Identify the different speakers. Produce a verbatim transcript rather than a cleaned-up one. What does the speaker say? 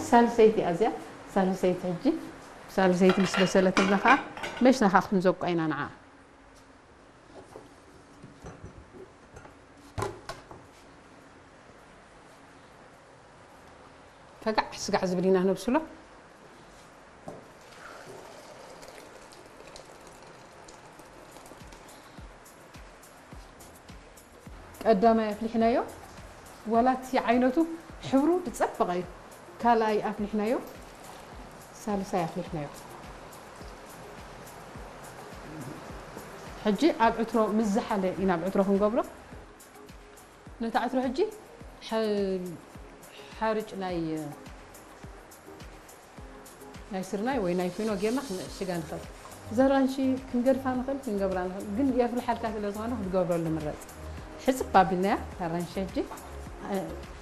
Speaker 1: سالسيتي أزيا سالسيتي هجي سالسيتي مش بسلة النخاع مش نخاخ نزق أين نعا فقع سقع زبرينا هنا بسلو قدام يفلحنا يو ولا تي عينته حبره بتصفق أيه كلا أي أفلحنا يو سالسة يفلحنا يو حجي أب عترو مزحلة إن أب عترو هم قبله نتا عترو حجي ح حارج ناي ناي سرناي وين ناي فينو جينا شجان خل زرانشي كنقرفان خل كنقبران خل قل يا في الحال كاتل زمانه بتقبروا اللي مرات حسب بابلنا هرانشي حجي